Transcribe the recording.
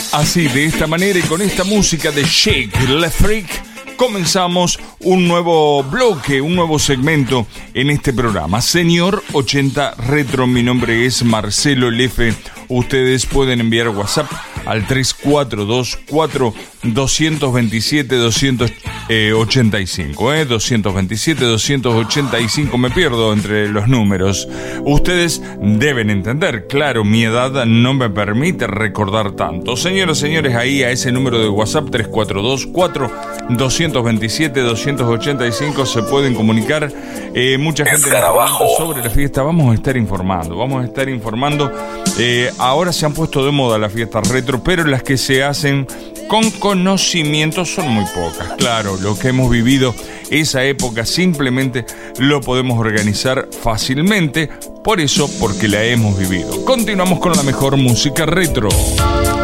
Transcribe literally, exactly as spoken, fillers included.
Así, de esta manera y con esta música de Shake Le Freak, comenzamos un nuevo bloque, un nuevo segmento en este programa. Señor ochenta Retro, mi nombre es Marcelo Lefe. Ustedes pueden enviar WhatsApp al tres cuatro dos cuatro, dos dos siete, dos ocho cinco. ¿eh? dos dos siete, dos ocho cinco, me pierdo entre los números. Ustedes deben entender, claro, mi edad no me permite recordar tanto. Señoras y señores, ahí a ese número de WhatsApp tres cuatro dos cuatro, dos dos siete, dos ocho cinco se pueden comunicar. Eh, mucha gente nos pregunta sobre la fiesta. Vamos a estar informando, vamos a estar informando. Eh, ahora se han puesto de moda las fiestas retro, pero las que se hacen con conocimiento son muy pocas. Claro, lo que hemos vivido esa época simplemente lo podemos organizar fácilmente. Por eso, porque la hemos vivido. Continuamos con la mejor música retro.